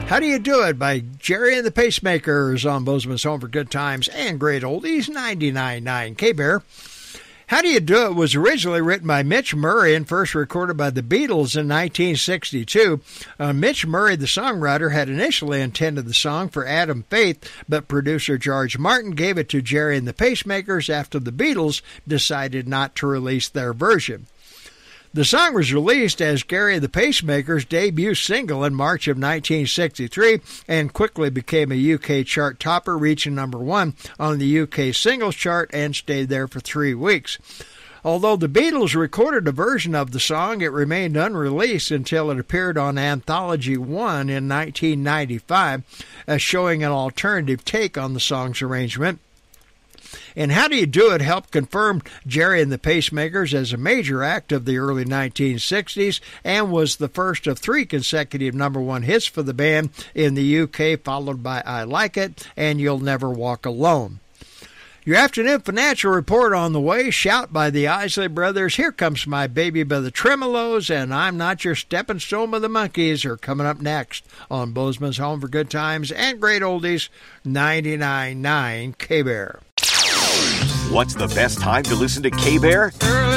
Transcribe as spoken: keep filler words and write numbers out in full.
How Do You Do It by Jerry and the Pacemakers on Bozeman's Home for Good Times and Great Oldies, ninety-nine point nine K-Bear. How Do You Do It was originally written by Mitch Murray and first recorded by the Beatles in nineteen sixty-two. Uh, Mitch Murray, the songwriter, had initially intended the song for Adam Faith, but producer George Martin gave it to Jerry and the Pacemakers after the Beatles decided not to release their version. The song was released as Gary and the Pacemakers' debut single in March of nineteen sixty-three and quickly became a U K chart topper, reaching number one on the U K singles chart and stayed there for three weeks. Although the Beatles recorded a version of the song, it remained unreleased until it appeared on Anthology one in nineteen ninety-five, as showing an alternative take on the song's arrangement. And How Do You Do It helped confirm Jerry and the Pacemakers as a major act of the early nineteen sixties and was the first of three consecutive number one hits for the band in the U K, followed by I Like It and You'll Never Walk Alone. Your afternoon financial report on the way. Shout by the Isley Brothers. Here Comes My Baby by the Tremolos, and I'm Not Your Stepping Stone by the Monkees are coming up next on Bozeman's Home for Good Times and Great Oldies, ninety-nine point nine K-Bear. What's the best time to listen to K-Bear?